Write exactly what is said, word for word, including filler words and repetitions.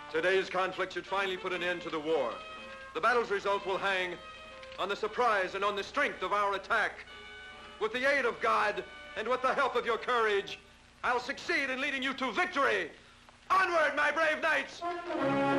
Today's conflict should finally put an end to the war. The battle's result will hang on the surprise and on the strength of our attack. With the aid of God and with the help of your courage, I'll succeed in leading you to victory. Onward, my brave knights!